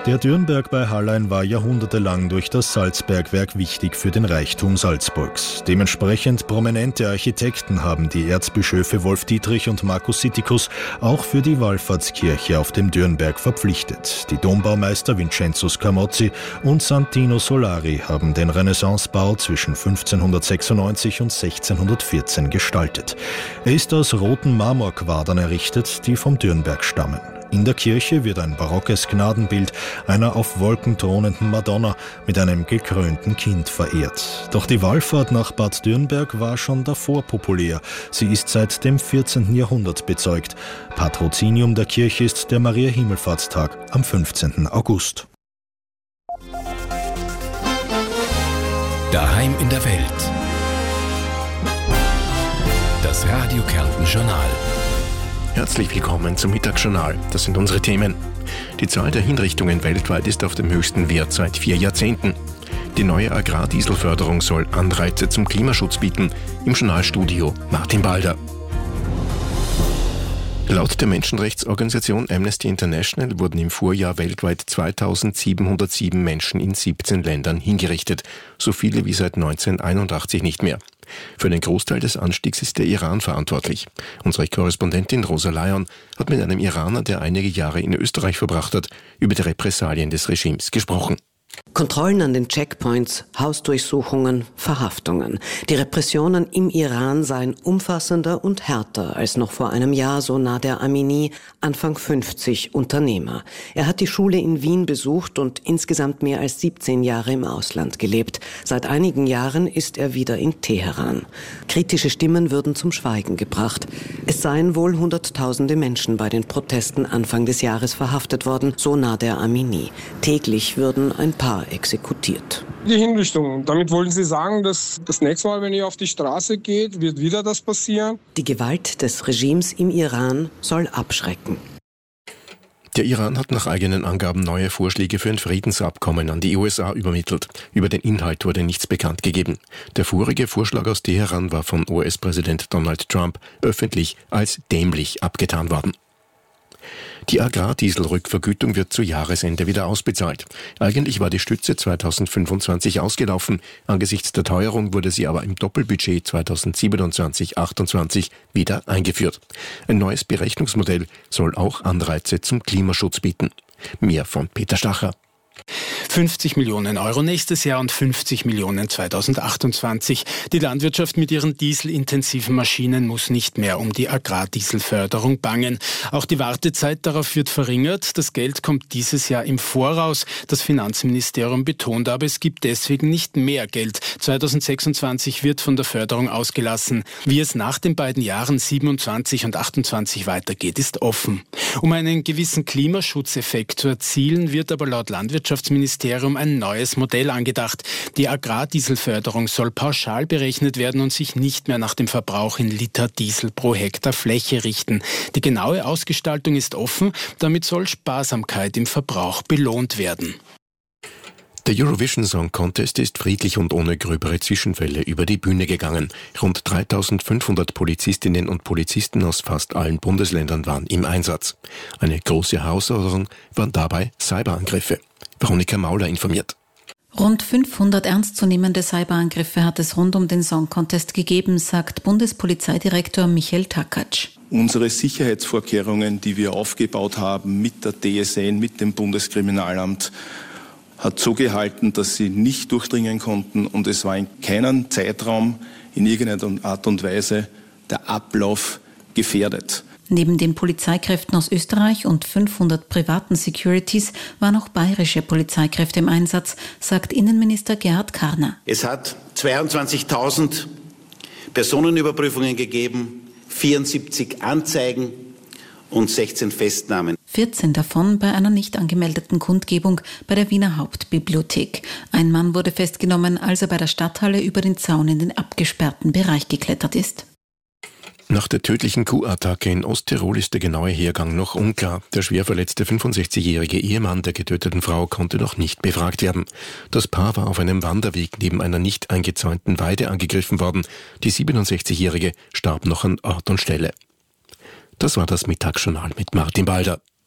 Der Dürnberg bei Hallein war jahrhundertelang durch das Salzbergwerk wichtig für den Reichtum Salzburgs. Dementsprechend prominente Architekten haben die Erzbischöfe Wolf Dietrich und Markus Sittikus auch für die Wallfahrtskirche auf dem Dürnberg verpflichtet. Die Dombaumeister Vincenzo Scamozzi und Santino Solari haben den Renaissancebau zwischen 1596 und 1614 gestaltet. Er ist aus roten Marmorquadern errichtet, die vom Dürnberg stammen. In der Kirche wird ein barockes Gnadenbild einer auf Wolken thronenden Madonna mit einem gekrönten Kind verehrt. Doch die Wallfahrt nach Bad Dürnberg war schon davor populär. Sie ist seit dem 14. Jahrhundert bezeugt. Patrozinium der Kirche ist der Maria-Himmelfahrtstag am 15. August. Daheim in der Welt. Das Radio Kärnten Journal. Herzlich willkommen zum Mittagsjournal. Das sind unsere Themen. Die Zahl der Hinrichtungen weltweit ist auf dem höchsten Wert seit 4 Jahrzehnten. Die neue Agrardieselförderung soll Anreize zum Klimaschutz bieten. Im Journalstudio Martin Balder. Laut der Menschenrechtsorganisation Amnesty International wurden im Vorjahr weltweit 2707 Menschen in 17 Ländern hingerichtet. So viele wie seit 1981 nicht mehr. Für den Großteil des Anstiegs ist der Iran verantwortlich. Unsere Korrespondentin Rosa Lyon hat mit einem Iraner, der einige Jahre in Österreich verbracht hat, über die Repressalien des Regimes gesprochen. Kontrollen an den Checkpoints, Hausdurchsuchungen, Verhaftungen. Die Repressionen im Iran seien umfassender und härter als noch vor einem Jahr, so Nader Amini, Anfang 50, Unternehmer. Er hat die Schule in Wien besucht und insgesamt mehr als 17 Jahre im Ausland gelebt. Seit einigen Jahren ist er wieder in Teheran. Kritische Stimmen würden zum Schweigen gebracht. Es seien wohl Hunderttausende Menschen bei den Protesten Anfang des Jahres verhaftet worden, so Nader Amini. Täglich würden ein paar exekutiert. Die Hinrichtung. Damit wollen Sie sagen, dass das nächste Mal, wenn ihr auf die Straße geht, wird wieder das passieren? Die Gewalt des Regimes im Iran soll abschrecken. Der Iran hat nach eigenen Angaben neue Vorschläge für ein Friedensabkommen an die USA übermittelt. Über den Inhalt wurde nichts bekannt gegeben. Der vorige Vorschlag aus Teheran war von US-Präsident Donald Trump öffentlich als dämlich abgetan worden. Die Agrardieselrückvergütung wird zu Jahresende wieder ausbezahlt. Eigentlich war die Stütze 2025 ausgelaufen. Angesichts der Teuerung wurde sie aber im Doppelbudget 2027-28 wieder eingeführt. Ein neues Berechnungsmodell soll auch Anreize zum Klimaschutz bieten. Mehr von Peter Stacher. 50 Millionen Euro nächstes Jahr und 50 Millionen 2028. Die Landwirtschaft mit ihren dieselintensiven Maschinen muss nicht mehr um die Agrardieselförderung bangen. Auch die Wartezeit darauf wird verringert. Das Geld kommt dieses Jahr im Voraus. Das Finanzministerium betont aber, es gibt deswegen nicht mehr Geld. 2026 wird von der Förderung ausgelassen. Wie es nach den beiden Jahren 27 und 28 weitergeht, ist offen. Um einen gewissen Klimaschutzeffekt zu erzielen, wird aber laut Landwirtschaftsministerium ein neues Modell angedacht. Die Agrardieselförderung soll pauschal berechnet werden und sich nicht mehr nach dem Verbrauch in Liter Diesel pro Hektar Fläche richten. Die genaue Ausgestaltung ist offen, damit soll Sparsamkeit im Verbrauch belohnt werden. Der Eurovision Song Contest ist friedlich und ohne gröbere Zwischenfälle über die Bühne gegangen. Rund 3500 Polizistinnen und Polizisten aus fast allen Bundesländern waren im Einsatz. Eine große Herausforderung waren dabei Cyberangriffe. Veronika Mauler informiert. Rund 500 ernstzunehmende Cyberangriffe hat es rund um den Song Contest gegeben, sagt Bundespolizeidirektor Michael Takatsch. Unsere Sicherheitsvorkehrungen, die wir aufgebaut haben mit der DSN, mit dem Bundeskriminalamt, hat so gehalten, dass sie nicht durchdringen konnten und es war in keinem Zeitraum in irgendeiner Art und Weise der Ablauf gefährdet. Neben den Polizeikräften aus Österreich und 500 privaten Securities waren auch bayerische Polizeikräfte im Einsatz, sagt Innenminister Gerhard Karner. Es hat 22.000 Personenüberprüfungen gegeben, 74 Anzeigen und 16 Festnahmen. 14 davon bei einer nicht angemeldeten Kundgebung bei der Wiener Hauptbibliothek. Ein Mann wurde festgenommen, als er bei der Stadthalle über den Zaun in den abgesperrten Bereich geklettert ist. Nach der tödlichen Kuhattacke in Osttirol ist der genaue Hergang noch unklar. Der schwer verletzte 65-jährige Ehemann der getöteten Frau konnte noch nicht befragt werden. Das Paar war auf einem Wanderweg neben einer nicht eingezäunten Weide angegriffen worden. Die 67-jährige starb noch an Ort und Stelle. Das war das Mittagsjournal mit Martin Balder.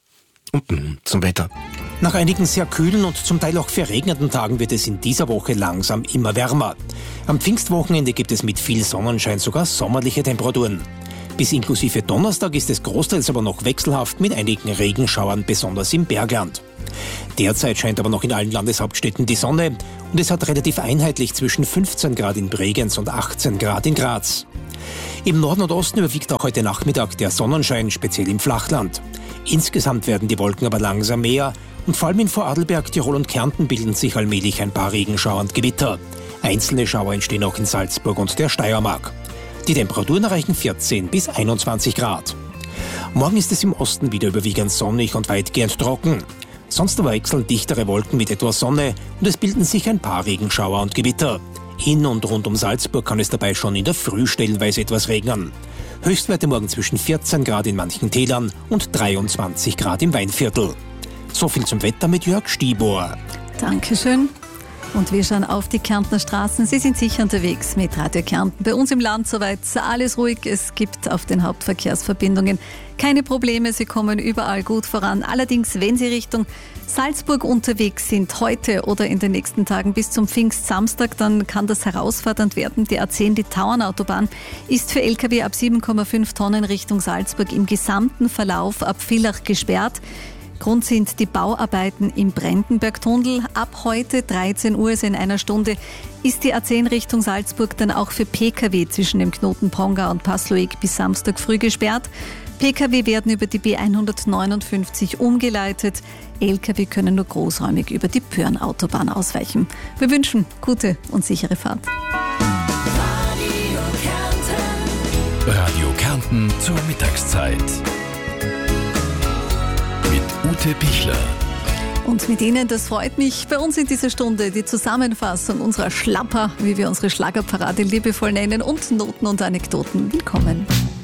Und nun zum Wetter. Nach einigen sehr kühlen und zum Teil auch verregneten Tagen wird es in dieser Woche langsam immer wärmer. Am Pfingstwochenende gibt es mit viel Sonnenschein sogar sommerliche Temperaturen. Bis inklusive Donnerstag ist es großteils aber noch wechselhaft mit einigen Regenschauern, besonders im Bergland. Derzeit scheint aber noch in allen Landeshauptstädten die Sonne und es hat relativ einheitlich zwischen 15 Grad in Bregenz und 18 Grad in Graz. Im Norden und Osten überwiegt auch heute Nachmittag der Sonnenschein, speziell im Flachland. Insgesamt werden die Wolken aber langsam mehr und vor allem in Vorarlberg, Tirol und Kärnten bilden sich allmählich ein paar Regenschauer und Gewitter. Einzelne Schauer entstehen auch in Salzburg und der Steiermark. Die Temperaturen erreichen 14 bis 21 Grad. Morgen ist es im Osten wieder überwiegend sonnig und weitgehend trocken. Sonst aber wechseln dichtere Wolken mit etwas Sonne und es bilden sich ein paar Regenschauer und Gewitter. In und rund um Salzburg kann es dabei schon in der Früh stellenweise etwas regnen. Höchstwerte morgen zwischen 14 Grad in manchen Tälern und 23 Grad im Weinviertel. So viel zum Wetter mit Jörg Stibor. Dankeschön. Und wir schauen auf die Kärntner Straßen. Sie sind sicher unterwegs mit Radio Kärnten. Bei uns im Land soweit alles ruhig. Es gibt auf den Hauptverkehrsverbindungen keine Probleme. Sie kommen überall gut voran. Allerdings, wenn Sie Richtung Salzburg unterwegs sind, heute oder in den nächsten Tagen bis zum Pfingstsamstag, dann kann das herausfordernd werden. Die A10, die Tauernautobahn, ist für Lkw ab 7,5 Tonnen Richtung Salzburg im gesamten Verlauf ab Villach gesperrt. Grund sind die Bauarbeiten im Brandenbergtunnel. Ab heute 13 Uhr, also in einer Stunde, ist die A10 Richtung Salzburg dann auch für Pkw zwischen dem Knoten Pongau und Passloig bis Samstag früh gesperrt. Pkw werden über die B159 umgeleitet. Lkw können nur großräumig über die Pörnautobahn ausweichen. Wir wünschen gute und sichere Fahrt. Radio Kärnten zur Mittagszeit. Ute Pichler. Und mit Ihnen, das freut mich, bei uns in dieser Stunde die Zusammenfassung unserer Schlapper, wie wir unsere Schlagerparade liebevoll nennen, und Noten und Anekdoten. Willkommen.